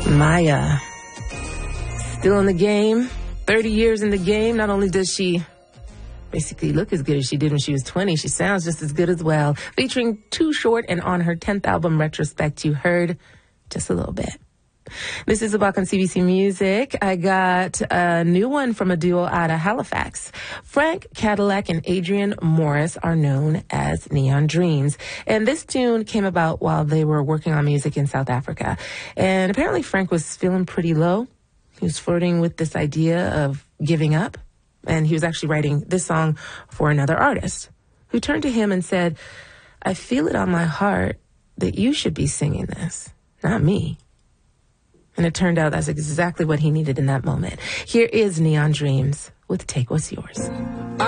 Maya, still in the game, 30 years in the game. Not only does she basically look as good as she did when she was 20, she sounds just as good as well. Featuring Too Short, and on her 10th album, Retrospect, you heard just a little bit. This is Zabak on CBC Music. I got a new one from a duo out of Halifax. Frank Cadillac and Adrian Morris are known as Neon Dreams. And this tune came about while they were working on music in South Africa. And apparently Frank was feeling pretty low. He was flirting with this idea of giving up. And he was actually writing this song for another artist who turned to him and said, "I feel it on my heart that you should be singing this, not me." And it turned out that's exactly what he needed in that moment. Here is Neon Dreams with Take What's Yours.